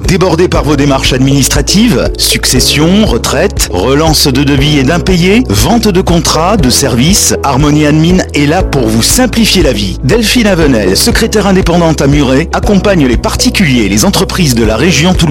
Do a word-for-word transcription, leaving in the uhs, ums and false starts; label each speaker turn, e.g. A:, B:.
A: Débordé par vos démarches administratives, succession, retraite, relance de devis et d'impayés, vente de contrats, de services, Harmonie Admin est là pour vous simplifier la vie. Delphine Avenel, secrétaire indépendante à Muret, accompagne les particuliers et les entreprises de la région toulousaine